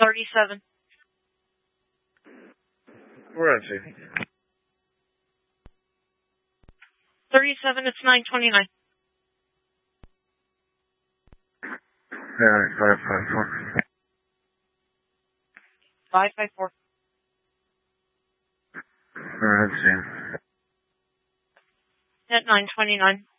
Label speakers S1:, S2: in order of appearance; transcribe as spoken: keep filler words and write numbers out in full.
S1: thirty-seven.
S2: Where is he?
S1: thirty-seven, it's nine twenty-nine.
S2: Yeah, five five four.
S1: five five four.
S2: Where is he?
S1: At nine twenty-nine.